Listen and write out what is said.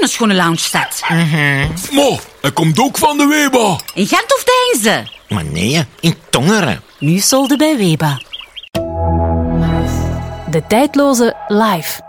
een schone lounge staat. Maar, hij komt ook van de Weba. In Gent of Deinze? Maar nee, in Tongeren. Nu solde bij Weba. De tijdloze live.